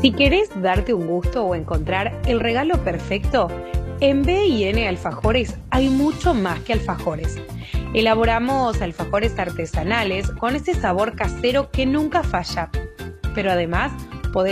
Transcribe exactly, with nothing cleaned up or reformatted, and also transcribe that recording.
Si querés darte un gusto o encontrar el regalo perfecto, en B y N Alfajores hay mucho más que alfajores. Elaboramos alfajores artesanales con ese sabor casero que nunca falla. Pero además